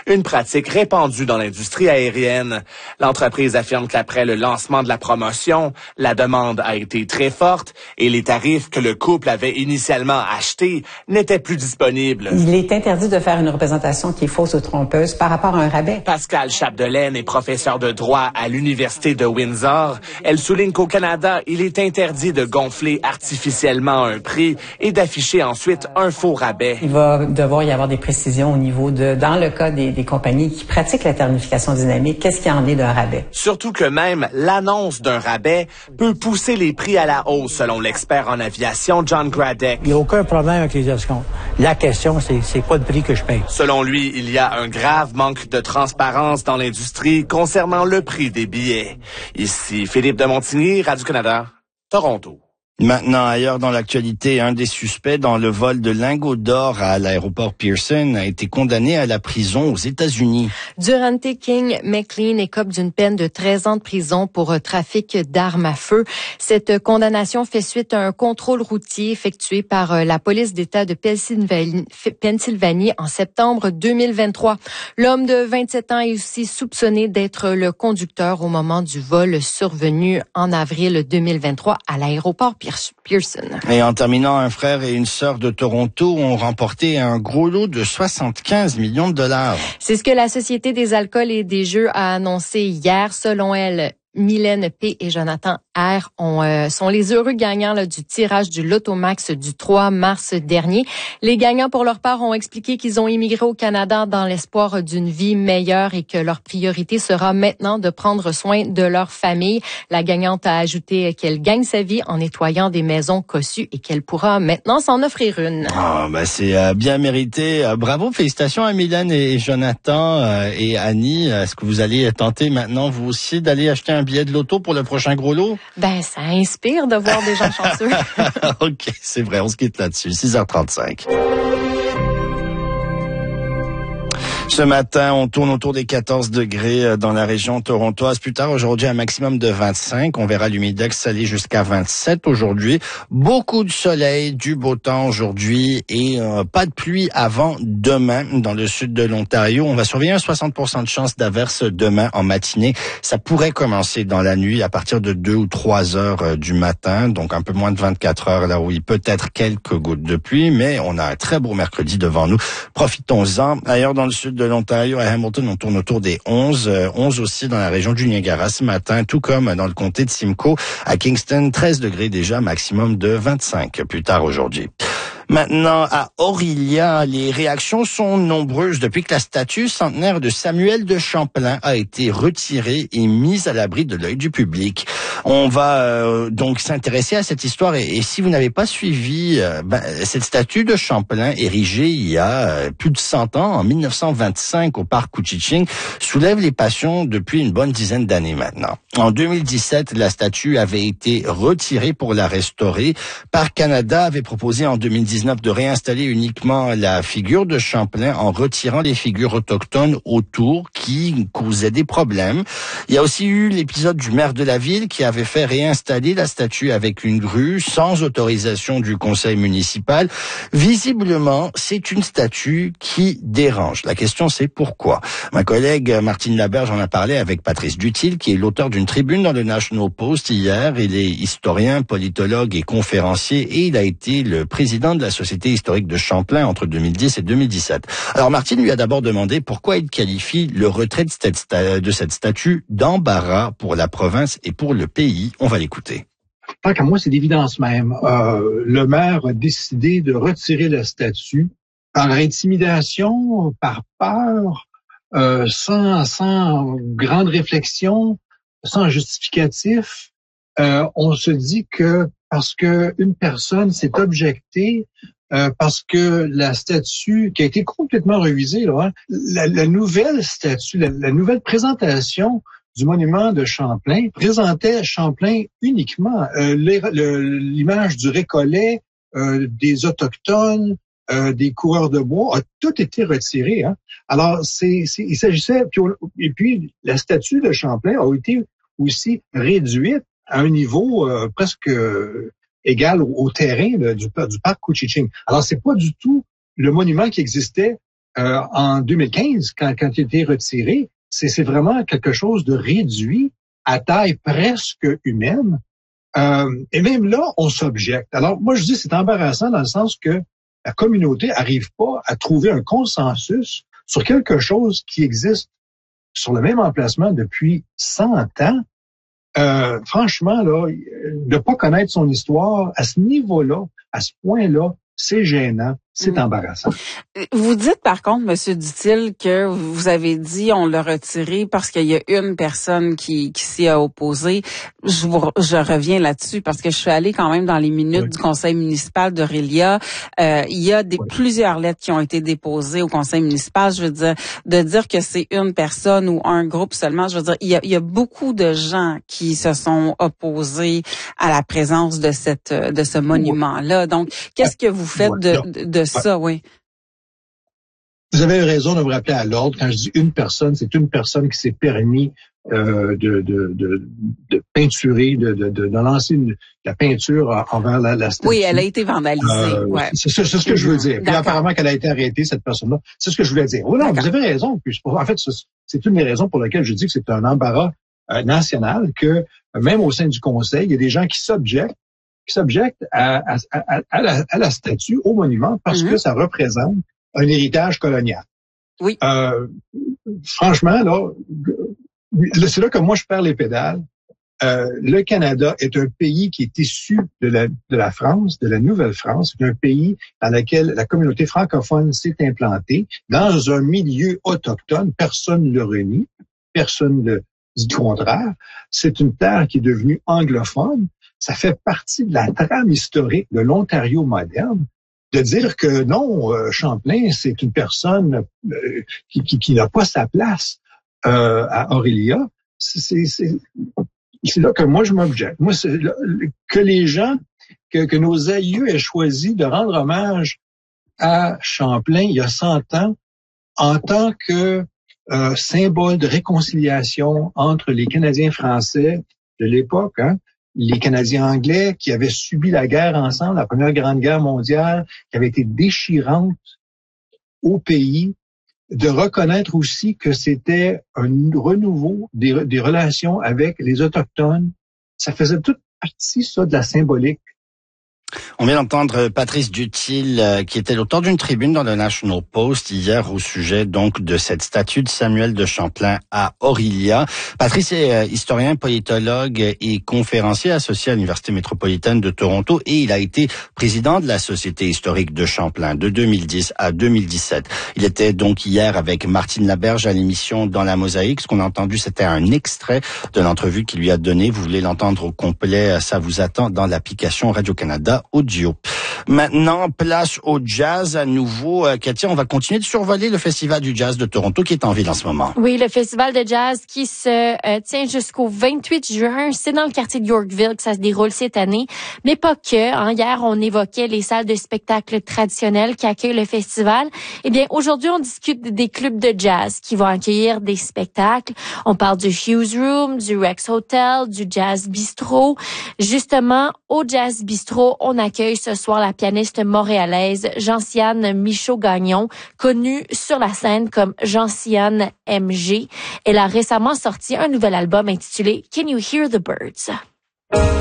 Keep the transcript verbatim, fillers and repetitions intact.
une pratique répandue dans l'industrie aérienne. L'entreprise affirme qu'après le lancement de la promotion, la demande a été très forte et les tarifs que le couple avait initialement achetés n'étaient plus disponibles. Il est interdit de faire une représentation qui est fausse ou trompeuse par rapport à un rabais. Pascale Chapdelaine est professeure de droit à l'Université de Windsor. Elle souligne qu'au Canada, il est interdit de gonfler artificiellement un prix et d'afficher ensuite un faux rabais. Il va devoir y avoir des précisions au niveau de, dans le cas des, des compagnies qui pratiquent la tarification dynamique, qu'est-ce qu'il y en est d'un rabais? Surtout que même l'annonce d'un rabais peut pousser les prix à la hausse, selon l'expert en aviation John Gradek. Il n'y a aucun problème avec les escomptes. La question, c'est, c'est quoi le prix que je paye? Selon lui, il y a un grave manque de transparence dans l'industrie concernant le prix des billets. Ici, Philippe de Montigny, Radio-Canada, Toronto. Maintenant, ailleurs dans l'actualité, un des suspects dans le vol de lingots d'or à l'aéroport Pearson a été condamné à la prison aux États-Unis. Durante King McLean écope d'une peine de treize ans de prison pour trafic d'armes à feu. Cette condamnation fait suite à un contrôle routier effectué par la police d'État de Pennsylvanie, Pennsylvanie en septembre deux mille vingt-trois. L'homme de vingt-sept ans est aussi soupçonné d'être le conducteur au moment du vol survenu en avril deux mille vingt-trois à l'aéroport Pearson. Et en terminant, un frère et une sœur de Toronto ont remporté un gros lot de soixante-quinze millions de dollars. C'est ce que la Société des alcools et des jeux a annoncé hier. Selon elle, Mylène P. et Jonathan R. Ont, euh, sont les heureux gagnants là, du tirage du Lotomax du trois mars dernier. Les gagnants, pour leur part, ont expliqué qu'ils ont immigré au Canada dans l'espoir d'une vie meilleure et que leur priorité sera maintenant de prendre soin de leur famille. La gagnante a ajouté qu'elle gagne sa vie en nettoyant des maisons cossues et qu'elle pourra maintenant s'en offrir une. Oh, ben c'est euh, bien mérité. Euh, bravo, félicitations à Mylène et Jonathan euh, et Annie. Est-ce que vous allez tenter maintenant, vous aussi, d'aller acheter un billet de loto pour le prochain gros lot? Ben, ça inspire de voir des gens chanceux. OK, c'est vrai, on se quitte là-dessus. six heures trente-cinq. Ce matin, on tourne autour des quatorze degrés dans la région torontoise. Plus tard, aujourd'hui, un maximum de vingt-cinq. On verra l'humidex aller jusqu'à vingt-sept aujourd'hui. Beaucoup de soleil, du beau temps aujourd'hui et euh, pas de pluie avant demain dans le sud de l'Ontario. On va surveiller un soixante pour cent de chance d'averse demain en matinée. Ça pourrait commencer dans la nuit à partir de deux ou trois heures du matin, donc un peu moins de vingt-quatre heures là où il peut être quelques gouttes de pluie, mais on a un très beau mercredi devant nous. Profitons-en. Ailleurs dans le sud de l'Ontario, à Hamilton, on tourne autour des onze. onze aussi dans la région du Niagara ce matin, tout comme dans le comté de Simcoe. À Kingston, treize degrés déjà, maximum de vingt-cinq plus tard aujourd'hui. Maintenant, à Orillia, les réactions sont nombreuses depuis que la statue centenaire de Samuel de Champlain a été retirée et mise à l'abri de l'œil du public. On va euh, donc s'intéresser à cette histoire et, et si vous n'avez pas suivi, euh, ben, cette statue de Champlain érigée il y a euh, plus de cent ans, en mille neuf cent vingt-cinq au parc Couchiching, soulève les passions depuis une bonne dizaine d'années maintenant. En deux mille dix-sept, la statue avait été retirée pour la restaurer. Parc Canada avait proposé en deux mille dix-neuf de réinstaller uniquement la figure de Champlain en retirant les figures autochtones autour qui causaient des problèmes. Il y a aussi eu l'épisode du maire de la ville qui avait fait réinstaller la statue avec une grue sans autorisation du conseil municipal. Visiblement, c'est une statue qui dérange. La question, c'est pourquoi. Ma collègue Martine Laberge en a parlé avec Patrice Dutil, qui est l'auteur d'une tribune dans le National Post hier. Il est historien, politologue et conférencier et il a été le président de la Société historique de Champlain entre deux mille dix et deux mille dix-sept. Alors Martine lui a d'abord demandé pourquoi il qualifie le retrait de cette, sta- de cette statue d'embarras pour la province et pour le pays. On va l'écouter. Tant qu'à moi, c'est d'évidence même. Euh, le maire a décidé de retirer la statue par intimidation, par peur, euh, sans, sans grande réflexion, sans justificatif. Euh, on se dit que parce que une personne s'est objectée, euh, parce que la statue qui a été complètement révisée, là, hein, la, la nouvelle statue, la, la nouvelle présentation du monument de Champlain présentait Champlain uniquement. Euh, les, le, l'image du récollet, euh, des autochtones, euh, des coureurs de bois a tout été retiré. Hein. Alors, c'est, c'est, il s'agissait, puis, et puis la statue de Champlain a été aussi réduite à un niveau euh, presque euh, égal au, au terrain de, du, du parc Couchiching. Alors, c'est pas du tout le monument qui existait euh, en deux mille quinze, quand, quand il a été retiré, c'est, c'est vraiment quelque chose de réduit à taille presque humaine. Euh, et même là, on s'objecte. Alors, moi, je dis c'est embarrassant dans le sens que la communauté arrive pas à trouver un consensus sur quelque chose qui existe sur le même emplacement depuis cent ans. Euh, franchement, là, de pas connaître son histoire à ce niveau-là, à ce point-là, c'est gênant, c'est mmh. embarrassant. Vous dites par contre, Monsieur Duthil, que vous avez dit on l'a retiré parce qu'il y a une personne qui, qui s'y a opposée. Je, vous, je reviens là-dessus parce que je suis allée quand même dans les minutes oui. du conseil municipal d'Aurelia. Euh, il y a des oui. plusieurs lettres qui ont été déposées au conseil municipal. Je veux dire, de dire que c'est une personne ou un groupe seulement, je veux dire, il y a, il y a beaucoup de gens qui se sont opposés à la présence de cette de ce monument-là. Donc, qu'est-ce que vous faites de, de, de ça, oui? Vous avez raison de vous rappeler à l'ordre. Quand je dis une personne, c'est une personne qui s'est permis euh, de, de, de, de peinturer, de, de, de lancer une, la peinture envers la, la statue. Oui, elle a été vandalisée. Euh, ouais. c'est, c'est, c'est ce que je veux dire. Puis apparemment qu'elle a été arrêtée, cette personne-là. C'est ce que je voulais dire. Oh non, D'accord. Vous avez raison. Puis, en fait, c'est une des raisons pour lesquelles je dis que c'est un embarras euh, national, que euh, même au sein du conseil, il y a des gens qui s'objectent qui s'objectent à, à, à, à, la, à la statue, au monument, parce mm-hmm. que ça représente un héritage colonial. Oui. Euh, franchement, là, c'est là que moi je perds les pédales. Euh, le Canada est un pays qui est issu de la, de la France, de la Nouvelle-France. C'est un pays dans lequel la communauté francophone s'est implantée dans un milieu autochtone. Personne ne le renie, personne ne dit le contraire. C'est une terre qui est devenue anglophone. Ça fait partie de la trame historique de l'Ontario moderne de dire que non, euh, Champlain, c'est une personne euh, qui, qui, qui n'a pas sa place euh, à Aurelia. C'est, c'est, c'est là que moi, je m'objecte. Moi, c'est là, que les gens, que, que nos aïeux aient choisi de rendre hommage à Champlain il y a cent ans en tant que euh, symbole de réconciliation entre les Canadiens français de l'époque, hein, les Canadiens anglais qui avaient subi la guerre ensemble, la Première Grande Guerre mondiale, qui avait été déchirante au pays, de reconnaître aussi que c'était un renouveau des, des relations avec les Autochtones. Ça faisait toute partie, ça, de la symbolique. On vient d'entendre Patrice Duthil, euh, qui était l'auteur d'une tribune dans le National Post hier au sujet donc de cette statue de Samuel de Champlain à Aurelia. Patrice est euh, historien, politologue et conférencier associé à l'Université métropolitaine de Toronto et il a été président de la Société historique de Champlain de deux mille dix à deux mille dix-sept. Il était donc hier avec Martine Laberge à l'émission Dans la Mosaïque. Ce qu'on a entendu, c'était un extrait de l'entrevue qu'il lui a donnée. Vous voulez l'entendre au complet, ça vous attend dans l'application Radio-Canada Audio. Maintenant, place au jazz à nouveau. Euh, Katia, on va continuer de survoler le Festival du jazz de Toronto qui est en ville en ce moment. Oui, le Festival de jazz qui se euh, tient jusqu'au vingt-huit juin. C'est dans le quartier de Yorkville que ça se déroule cette année. Mais pas que. Hein. Hier, on évoquait les salles de spectacle traditionnelles qui accueillent le festival. Eh bien, aujourd'hui, on discute des clubs de jazz qui vont accueillir des spectacles. On parle du Hughes Room, du Rex Hotel, du Jazz Bistro. Justement, au Jazz Bistro, on accueille ce soir la pianiste montréalaise Gentiane Michaud-Gagnon, connue sur la scène comme Gentiane M G. Elle a récemment sorti un nouvel album intitulé Can You Hear the Birds?